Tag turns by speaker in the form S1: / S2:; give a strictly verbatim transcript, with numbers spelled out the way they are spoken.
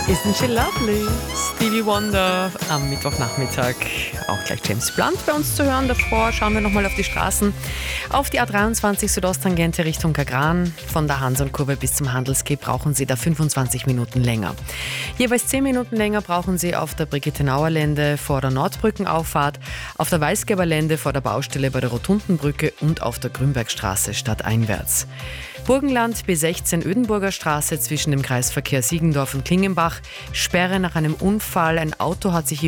S1: Isn't she lovely? Stevie Wonder am Mittwochnachmittag. Auch gleich James Blunt bei uns zu hören. Davor schauen wir nochmal auf die Straßen. Auf die A dreiundzwanzig Südosttangente Richtung Kagran. Von der Hansonkurve bis zum Handelsquai brauchen Sie da fünfundzwanzig Minuten länger. Jeweils zehn Minuten länger brauchen Sie auf der Brigittenauer Lände vor der Nordbrückenauffahrt, auf der Weißgerber Lände vor der Baustelle bei der Rotundenbrücke und auf der Grünbergstraße stadteinwärts. Burgenland B sechzehn Ödenburger Straße zwischen dem Kreisverkehr Siegendorf und Klingenbach. Sperre nach einem Unfall. Ein Auto hat sich